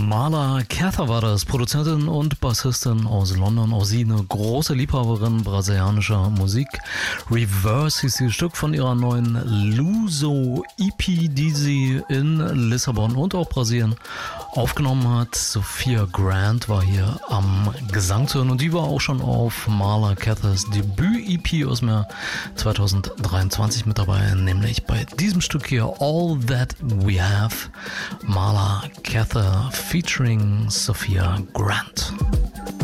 Marla Cather war das, Produzentin und Bassistin aus London, auch sie eine große Liebhaberin brasilianischer Musik. Reverse hieß dieses Stück von ihrer neuen Luso EP, die sie in Lissabon und auch Brasilien aufgenommen hat. Sophia Grant war hier am Gesang zu hören und die war auch schon auf Marla Cathers Debüt-EP aus dem Jahr 2023 mit dabei, nämlich bei diesem Stück hier All That We Have, Marla Cather featuring Sophia Grant.